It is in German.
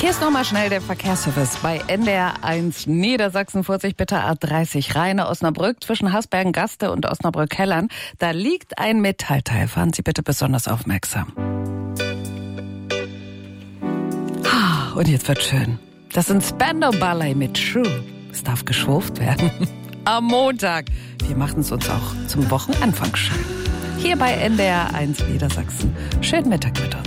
Hier ist nochmal schnell der Verkehrsservice bei NDR 1 Niedersachsen. Vorsicht bitte A30 Rheine Osnabrück zwischen Hasbergen-Gaste und Osnabrück-Hellern. Da liegt ein Metallteil. Fahren Sie bitte besonders aufmerksam. Und jetzt wird schön. Das sind Spandau Ballet mit True. Es darf geschwurft werden. Am Montag. Wir machen es uns auch zum Wochenanfang schön. Hier bei NDR 1 Niedersachsen. Schönen Mittag mit uns.